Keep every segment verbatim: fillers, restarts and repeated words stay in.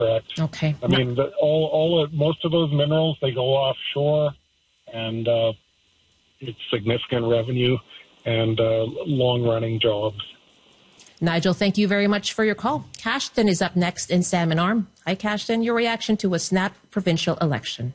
correct. Okay. I mean, the, all, all of, most of those minerals, they go offshore, and uh, it's significant revenue and uh, long-running jobs. Nigel, thank you very much for your call. Cashton is up next in Salmon Arm. Hi, Cashton. Your reaction to a snap provincial election.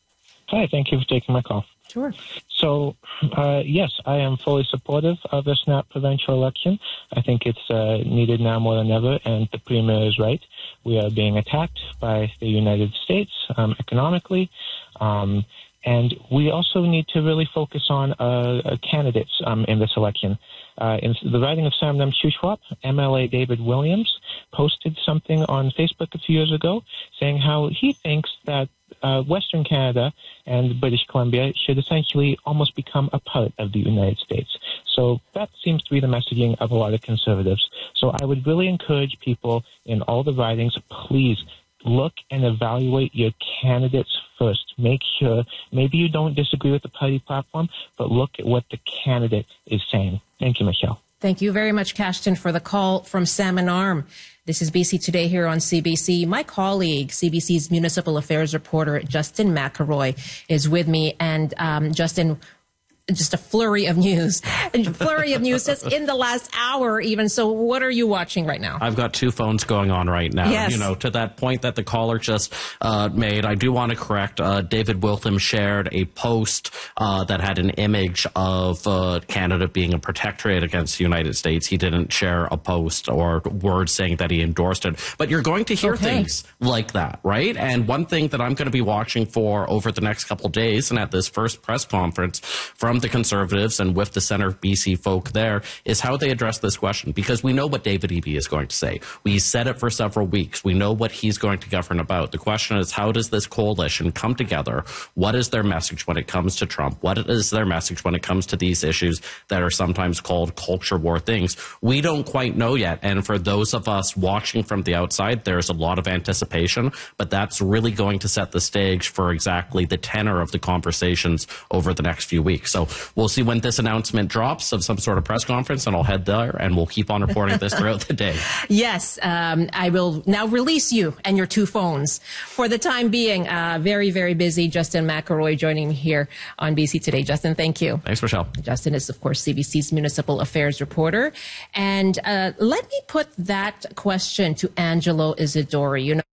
Hi, thank you for taking my call. Sure. So, uh, yes, I am fully supportive of the snap provincial election. I think it's uh, needed now more than ever, and the Premier is right. We are being attacked by the United States um, economically, um, and we also need to really focus on uh, candidates um, in this election. Uh, in the riding of Sam-Nam Shuswap, M L A David Williams posted something on Facebook a few years ago saying how he thinks that uh, Western Canada and British Columbia should essentially almost become a part of the United States. So that seems to be the messaging of a lot of conservatives. So I would really encourage people in all the ridings, please look and evaluate your candidates first. Make sure, maybe you don't disagree with the party platform, but look at what the candidate is saying. Thank you, Michelle. Thank you very much, Cashton, for the call from Salmon Arm. This is B C Today here on C B C. My colleague, C B C's municipal affairs reporter, Justin McElroy, is with me. And um, Justin, just a flurry of news, a flurry of news just in the last hour even. So what are you watching right now? I've got two phones going on right now. Yes. You know, to that point that the caller just uh, made, I do want to correct. Uh, David Wiltham shared a post uh, that had an image of uh, Canada being a protectorate against the United States. He didn't share a post or words saying that he endorsed it. But you're going to hear okay. things like that, right? And one thing that I'm going to be watching for over the next couple of days, and at this first press conference from the Conservatives and with the Centre B C folk there, is how they address this question, because we know what David Eby is going to say. We said it for several weeks. We know what he's going to govern about. The question is, how does this coalition come together? What is their message when it comes to Trump? What is their message when it comes to these issues that are sometimes called culture war things? We don't quite know yet. And for those of us watching from the outside, there's a lot of anticipation, but that's really going to set the stage for exactly the tenor of the conversations over the next few weeks. So we'll see when this announcement drops of some sort of press conference, and I'll head there, and we'll keep on reporting this throughout the day. Yes, um, I will now release you and your two phones. For the time being, uh, very, very busy. Justin McElroy joining me here on B C Today. Justin, thank you. Thanks, Michelle. Justin is, of course, C B C's municipal affairs reporter. And uh, let me put that question to Angelo Isidori. You know,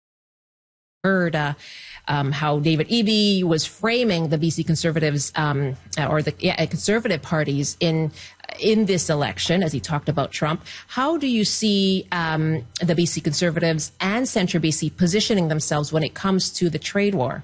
heard uh, um, how David Eby was framing the B C Conservatives um, or the yeah, Conservative parties in in this election as he talked about Trump. How do you see um, the B C Conservatives and Centre B C positioning themselves when it comes to the trade war?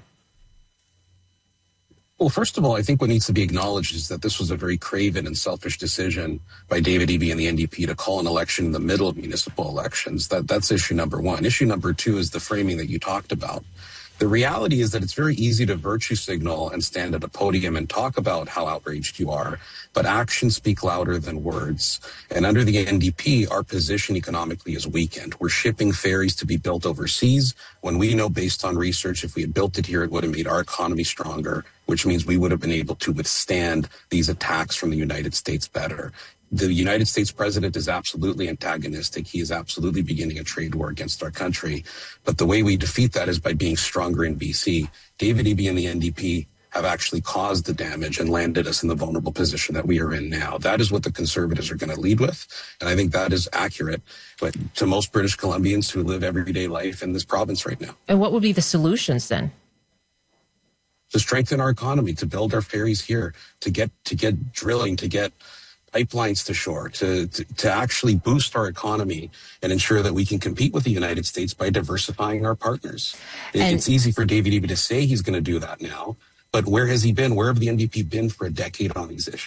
Well, first of all, I think what needs to be acknowledged is that this was a very craven and selfish decision by David Eby and the N D P to call an election in the middle of municipal elections. That, that's issue number one. Issue number two is the framing that you talked about. The reality is that it's very easy to virtue signal and stand at a podium and talk about how outraged you are, but actions speak louder than words. And under the N D P, our position economically is weakened. We're shipping ferries to be built overseas when we know, based on research, if we had built it here, it would have made our economy stronger, which means we would have been able to withstand these attacks from the United States better. The United States president is absolutely antagonistic. He is absolutely beginning a trade war against our country. But the way we defeat that is by being stronger in B C. David Eby and the N D P have actually caused the damage and landed us in the vulnerable position that we are in now. That is what the Conservatives are going to lead with. And I think that is accurate but to most British Columbians who live everyday life in this province right now. And what would be the solutions then? To strengthen our economy, to build our ferries here, to get to get drilling, to get pipelines to shore, to, to to actually boost our economy and ensure that we can compete with the United States by diversifying our partners. And it's easy for David Eby to say he's going to do that now, but where has he been? Where have the N D P been for a decade on these issues?